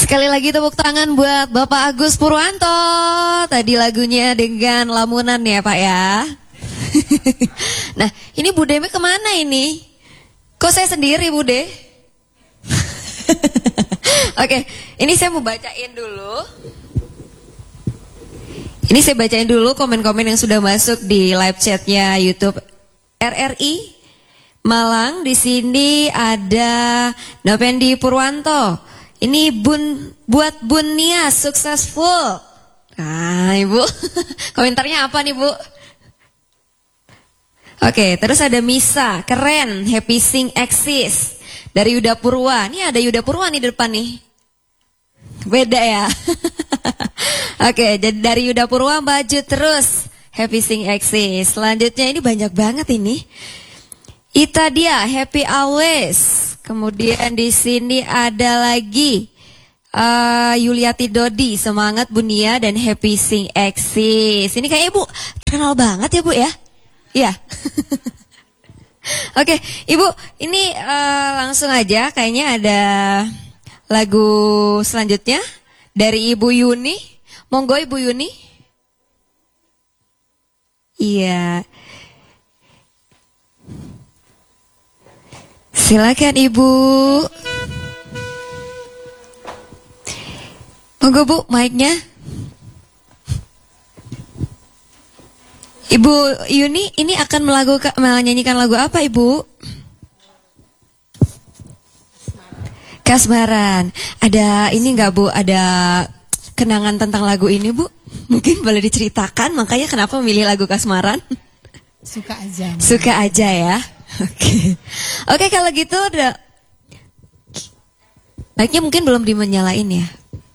Sekali lagi tepuk tangan buat Bapak Agus Purwanto. Tadi lagunya dengan lamunan ya Pak ya. Nah ini Bude kemana ini? Kok saya sendiri Bude? Oke, ini saya mau bacain dulu. Ini saya bacain dulu komen-komen yang sudah masuk di live chatnya YouTube RRI Malang. Di sini ada Nopendi Purwanto. Ini buat Bun Nia successful. Nah Ibu, komentarnya apa nih Bu? Oke, terus ada Misa, keren, happy sing exist. Dari Yuda Purwa, ini ada Yuda Purwa nih di depan nih. Beda ya. Oke, jadi dari Yuda Purwa maju terus, happy sing exist. Selanjutnya ini banyak banget ini. Ita dia, happy always. Kemudian di sini ada lagi Yuliati Dodi, semangat Bunia dan happy sing exist. Ini kayaknya Ibu terkenal banget ya Bu ya? Iya. Oke, Ibu, ini langsung aja kayaknya ada lagu selanjutnya dari Ibu Yuni. Monggo Ibu Yuni. Iya. Silakan Ibu. Monggo Bu, mic-nya. Ibu Yuni ini akan menyanyikan lagu apa Ibu? Kasmaran. Ada ini enggak Bu? Ada kenangan tentang lagu ini Bu? Mungkin boleh diceritakan makanya kenapa memilih lagu Kasmaran? Suka aja. Suka aja ya. Oke. Oke, kalau gitu udah. Mic-nya mungkin belum dimenyalain ya?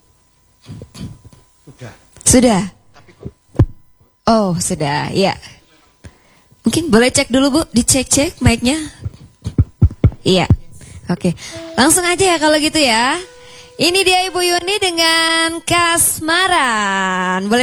Sudah. Oh, sudah, ya. Mungkin boleh cek dulu Bu, dicek-cek mic-nya. Iya. Oke. Langsung aja ya kalau gitu ya. Ini dia Ibu Yuni dengan Kasmaran. Boleh